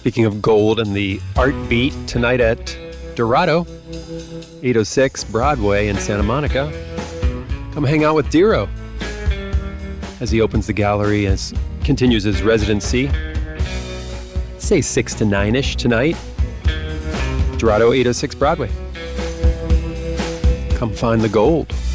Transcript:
Speaking of gold and the art beat, tonight at Dorado, 806 Broadway in Santa Monica, come hang out with Dero as he opens the gallery and continues his residency. Say 6 to 9-ish tonight. Dorado, 806 Broadway. Come find the gold.